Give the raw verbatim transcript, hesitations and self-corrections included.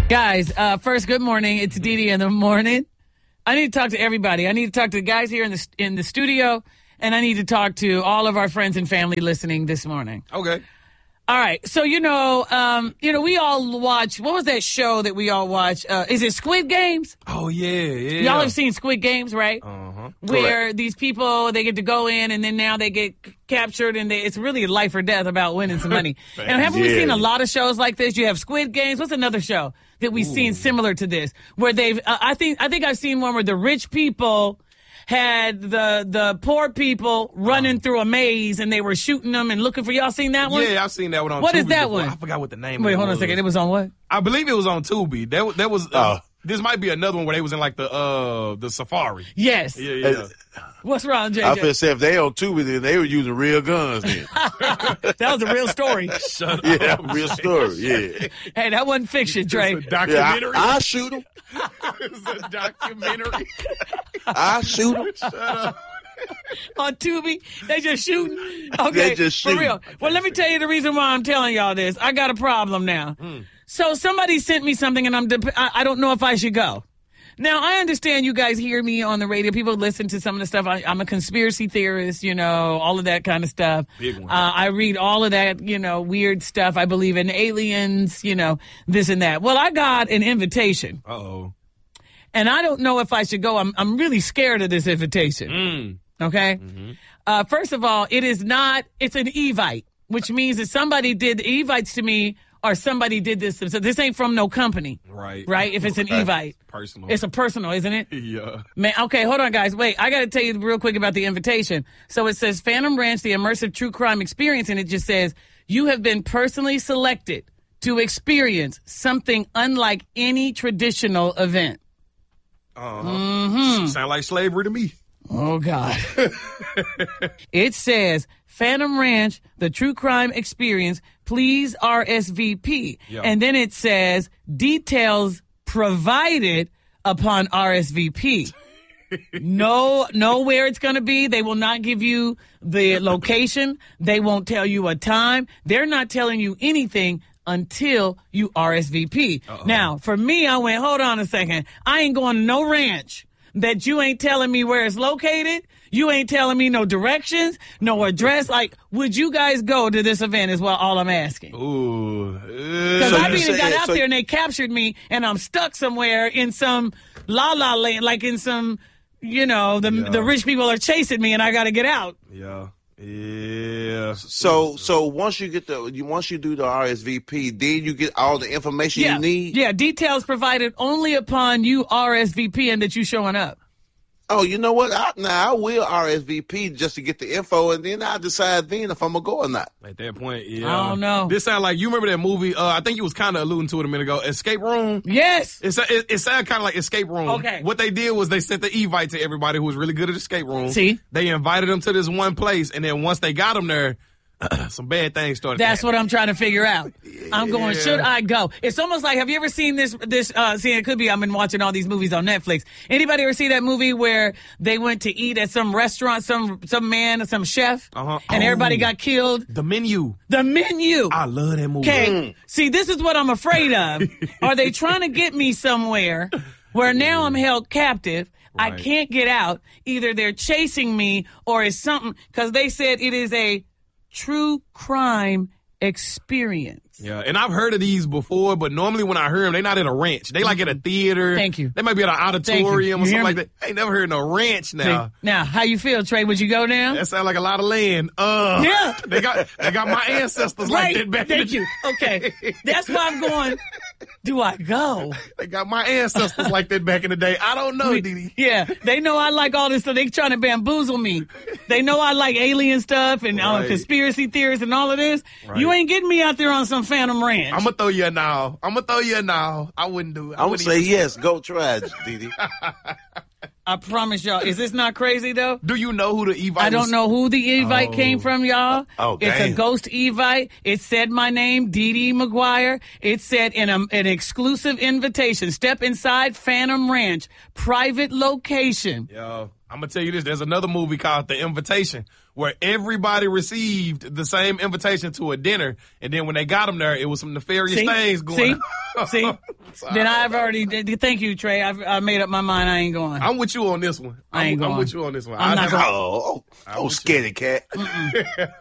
Guys, uh, first, good morning. It's Dee Dee in the morning. I need to talk to everybody. I need to talk to the guys here in the in the studio, and I need to talk to all of our friends and family listening this morning. Okay. All right. So, you know, um, you know, we all watch, what was that show that we all watch? Uh, is it Squid Games? Oh, yeah, yeah. Y'all have seen Squid Games, right? Uh-huh. Where Correct. these people, they get to go in and then now they get c- captured and they, it's really life or death about winning some money. And haven't we Yeah. seen a lot of shows like this? You have Squid Games. What's another show that we've seen similar to this? Where they've, uh, I think, I think I've seen one where the rich people had the the poor people running through a maze and they were shooting them and looking for, y'all seen that one? Yeah, I've seen that one on What Tubi is that before. one? I forgot what the name Wait, of it hold on a was. second. It was on what? I believe it was on Tubi. That, that was, uh, Oh. this might be another one where they was in like the, uh, the safari. Yes. Yeah, yeah. What's wrong, J J? I feel say if they on Tubi, then they were using real guns then. That was a real story. Shut Yeah, up. real story. Yeah. Hey, that wasn't fiction, Trey. It's a Yeah, documentary. I, I shoot them. It's a documentary. I shoot them. Shut up. On Tubi, they just shooting. Okay, They just for shooting. real. Well, let me tell you the reason why I'm telling y'all this. I got a problem now. So somebody sent me something, and I'm dep- I, I don't know if I should go. Now, I understand you guys hear me on the radio. People listen to some of the stuff. I, I'm a conspiracy theorist, you know, all of that kind of stuff. Big one. Uh, I read all of that, you know, weird stuff. I believe in aliens, you know, this and that. Well, I got an invitation, Uh-oh. and I don't know if I should go. I'm, I'm really scared of this invitation. Mm. Okay. Uh, first of all, it is not, it's an Evite, which means that somebody did the Evites to me or somebody did this. So this ain't from no company. Right. Right? If it's an Evite. Personal. It's a personal, isn't it? yeah. Man, okay, hold on, guys. Wait, I got to tell you real quick about the invitation. So it says Phantom Ranch, the immersive true crime experience, and it just says, you have been personally selected to experience something unlike any traditional event. Uh-huh. Mm-hmm. Sound like slavery to me. Oh, God. It says, Phantom Ranch, the true crime experience, please R S V P. Yeah. And then it says, details provided upon R S V P. No, know where it's going to be. They will not give you the location. They won't tell you a time. They're not telling you anything until you R S V P. Uh-oh. Now, for me, I went, hold on a second. I ain't going to no ranch that you ain't telling me where it's located. You ain't telling me no directions, no address. Like, would you guys go to this event is what all I'm asking. Ooh. Because So I've you even say- got out so- there and they captured me and I'm stuck somewhere in some la la land, like in some, you know, the Yeah. the rich people are chasing me and I got to get out. Yeah. Yeah. So, so once you get the, you once you do the R S V P, then you get all the information Yeah. you need. Yeah. Details provided only upon you R S V P and that you showing up. Oh, you know what? I, now I will R S V P just to get the info, and then I decide then if I'm gonna go or not. At that point, yeah. I don't know. This sound like, you remember that movie, uh, I think you was kind of alluding to it a minute ago, Escape Room? Yes. It, sa- it, it sounded kind of like Escape Room. Okay. What they did was they sent the Evite to everybody who was really good at Escape Room. See? They invited them to this one place, and then once they got them there, some bad things started That's to what I'm trying to figure out. I'm going, Yeah. should I go? It's almost like, have you ever seen this, this, uh, see, it could be, I've been watching all these movies on Netflix. Anybody ever see that movie where they went to eat at some restaurant, some, some man, some chef, Uh-huh. and everybody Oh. got killed? The Menu. The Menu. I love that movie. Okay. See, this is what I'm afraid of. Are they trying to get me somewhere where now I'm held captive? I Right. can't get out. Either they're chasing me or it's something, because they said it is a true crime experience. Yeah, and I've heard of these before, but normally when I hear them, they're not at a ranch. They like at a theater. Thank you. They might be at an auditorium You or hear something like me? that. I ain't never heard of no ranch now. Now, how you feel, Trey? Would you go now? That sounds like a lot of land. Uh, Yeah. They got they got my ancestors like Right. that back Thank in the you. Okay. That's why I'm going, do I go? They got my ancestors like that back in the day. I don't know, Didi. Yeah, they know I like all this stuff. They trying to bamboozle me. They know I like alien stuff and uh, Right. conspiracy theories and all of this. Right. You ain't getting me out there on some Phantom Ranch. I'm gonna throw you a now. I'm gonna throw you a now. I wouldn't do it. I I'm gonna wouldn't say even- yes. Go try it, Didi. I promise y'all. Is this not crazy though? Do you know who the Evite? I don't was? know who the Evite Oh. came from, y'all. Oh, It's a damn. ghost Evite. It said my name, Dee Dee McGuire. It said in a, an exclusive invitation, step inside Phantom Ranch, private location. Yo, I'm gonna tell you this. There's another movie called The Invitation, where everybody received the same invitation to a dinner, and then when they got them there, it was some nefarious See? things going See? on. See? then I've already. Thank you, Trey. I've I made up my mind. I ain't going. I'm with you on this one. I ain't I'm, going. I'm with you on this one. I'm I not never- going. Oh, oh, I'm oh with scaredy cat.